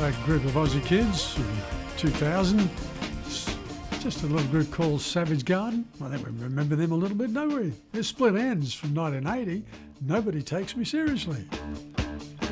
a group of Aussie kids in 2000. Just a little group called Savage Garden. I think we remember them a little bit, don't we? They're Split Enz from 1980. Nobody Takes Me Seriously.